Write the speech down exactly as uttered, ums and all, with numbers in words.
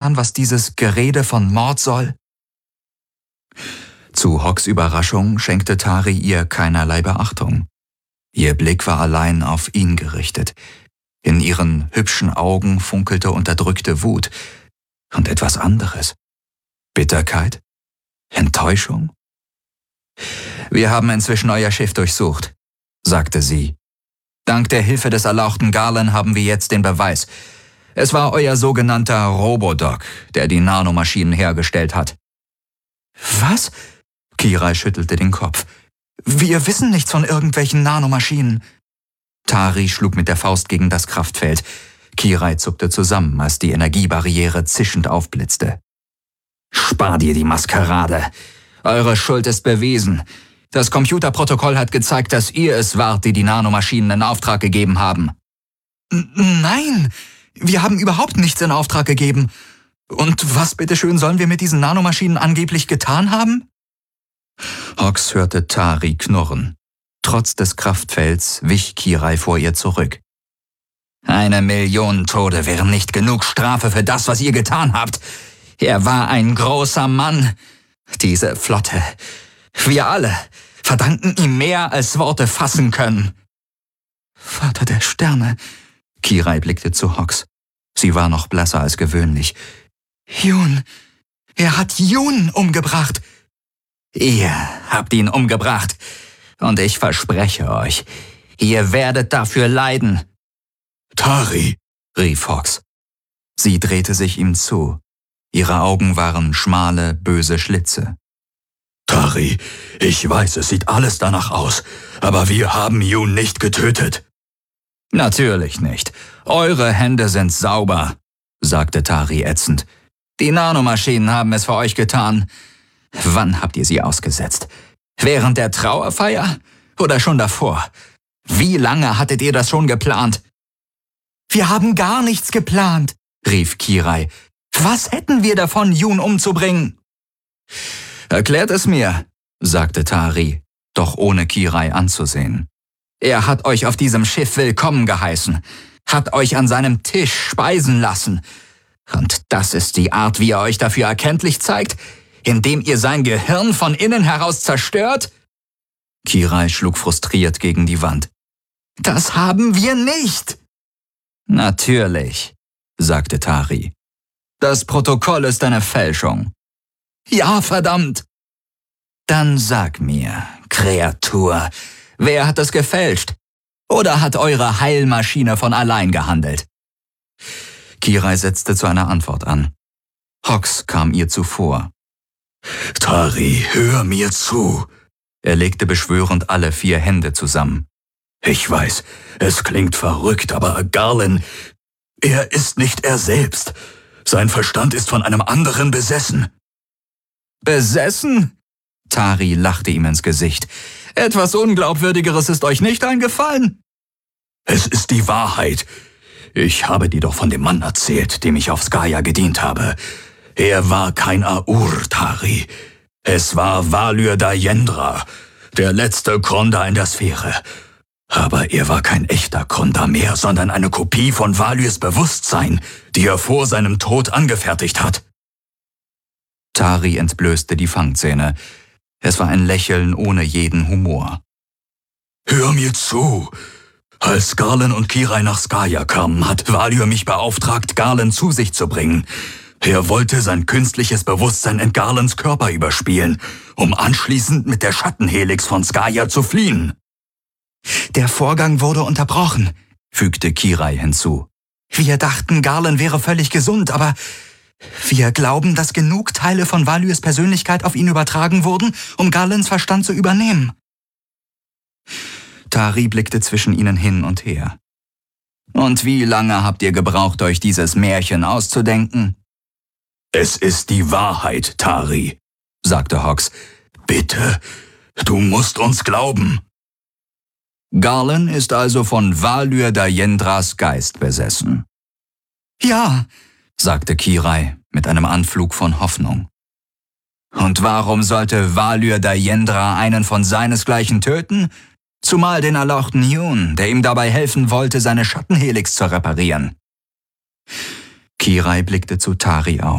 kann, was dieses Gerede von Mord soll? Zu Hawks Überraschung schenkte Tari ihr keinerlei Beachtung. Ihr Blick war allein auf ihn gerichtet. In ihren hübschen Augen funkelte unterdrückte Wut und etwas anderes. Bitterkeit? Enttäuschung? »Wir haben inzwischen euer Schiff durchsucht«, sagte sie. »Dank der Hilfe des erlauchten Garland haben wir jetzt den Beweis. Es war euer sogenannter Robodoc, der die Nanomaschinen hergestellt hat.« »Was?« Kirai schüttelte den Kopf. »Wir wissen nichts von irgendwelchen Nanomaschinen.« Tari schlug mit der Faust gegen das Kraftfeld. Kirai zuckte zusammen, als die Energiebarriere zischend aufblitzte. »Spar dir die Maskerade. Eure Schuld ist bewiesen. Das Computerprotokoll hat gezeigt, dass ihr es wart, die die Nanomaschinen in Auftrag gegeben haben.« »Nein, wir haben überhaupt nichts in Auftrag gegeben. Und was bitteschön sollen wir mit diesen Nanomaschinen angeblich getan haben?« Hawks hörte Tari knurren. Trotz des Kraftfelds wich Kirai vor ihr zurück. »Eine Million Tode wären nicht genug Strafe für das, was ihr getan habt. Er war ein großer Mann. Diese Flotte, wir alle, verdanken ihm mehr, als Worte fassen können.« »Vater der Sterne«, Kirai blickte zu Hawks. Sie war noch blasser als gewöhnlich. »Jun, er hat Jun umgebracht.« »Ihr habt ihn umgebracht. Und ich verspreche euch, ihr werdet dafür leiden.« »Tari«, rief Hawks. Sie drehte sich ihm zu. Ihre Augen waren schmale, böse Schlitze. »Tari, ich weiß, es sieht alles danach aus, aber wir haben Jun nicht getötet.« »Natürlich nicht. Eure Hände sind sauber«, sagte Tari ätzend. »Die Nanomaschinen haben es für euch getan. Wann habt ihr sie ausgesetzt? Während der Trauerfeier? Oder schon davor? Wie lange hattet ihr das schon geplant?« »Wir haben gar nichts geplant«, rief Kirai. »Was hätten wir davon, Jun umzubringen?« »Erklärt es mir«, sagte Tari, doch ohne Kirai anzusehen. »Er hat euch auf diesem Schiff willkommen geheißen, hat euch an seinem Tisch speisen lassen. Und das ist die Art, wie er euch dafür erkenntlich zeigt, indem ihr sein Gehirn von innen heraus zerstört?« Kirai schlug frustriert gegen die Wand. »Das haben wir nicht!« »Natürlich«, sagte Tari. »Das Protokoll ist eine Fälschung.« »Ja, verdammt!« »Dann sag mir, Kreatur, wer hat es gefälscht? Oder hat eure Heilmaschine von allein gehandelt?« Kirai setzte zu einer Antwort an. Hawks kam ihr zuvor. »Tari, hör mir zu!« Er legte beschwörend alle vier Hände zusammen. »Ich weiß, es klingt verrückt, aber Garland, er ist nicht er selbst. Sein Verstand ist von einem anderen besessen.« »Besessen?« Tari lachte ihm ins Gesicht. »Etwas Unglaubwürdigeres ist euch nicht eingefallen?« »Es ist die Wahrheit. Ich habe dir doch von dem Mann erzählt, dem ich auf Skaya gedient habe. Er war kein Aur, Tari. Es war Valyr Dayendra, der letzte Kronda in der Sphäre. Aber er war kein echter Kronda mehr, sondern eine Kopie von Valyrs Bewusstsein, die er vor seinem Tod angefertigt hat.« Tari entblößte die Fangzähne. Es war ein Lächeln ohne jeden Humor. »Hör mir zu! Als Garland und Kirai nach Skaya kamen, hat Valyr mich beauftragt, Garland zu sich zu bringen. Er wollte sein künstliches Bewusstsein in Garlands Körper überspielen, um anschließend mit der Schattenhelix von Skaya zu fliehen.« »Der Vorgang wurde unterbrochen«, fügte Kirai hinzu. »Wir dachten, Garland wäre völlig gesund, aber wir glauben, dass genug Teile von Valyrs Persönlichkeit auf ihn übertragen wurden, um Garlands Verstand zu übernehmen.« Tari blickte zwischen ihnen hin und her. »Und wie lange habt ihr gebraucht, euch dieses Märchen auszudenken?« »Es ist die Wahrheit, Tari«, sagte Hawks. »Bitte, du musst uns glauben.« »Garland ist also von Valyr Dayendras Geist besessen.« »Ja«, sagte Kirai mit einem Anflug von Hoffnung. »Und warum sollte Valyr Dayendra einen von seinesgleichen töten? Zumal den erlauchten Jun, der ihm dabei helfen wollte, seine Schattenhelix zu reparieren.« Kirai blickte zu Tari auf.